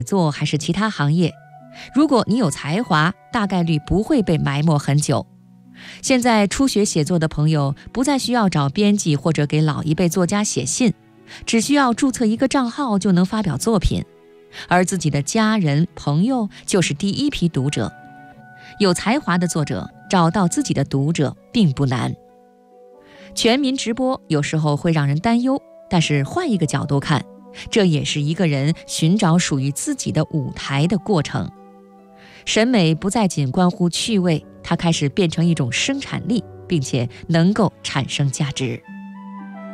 作还是其他行业，如果你有才华，大概率不会被埋没很久。现在初学写作的朋友不再需要找编辑或者给老一辈作家写信，只需要注册一个账号就能发表作品，而自己的家人朋友就是第一批读者。有才华的作者找到自己的读者并不难。全民直播有时候会让人担忧，但是换一个角度看，这也是一个人寻找属于自己的舞台的过程。审美不再仅关乎趣味，它开始变成一种生产力，并且能够产生价值。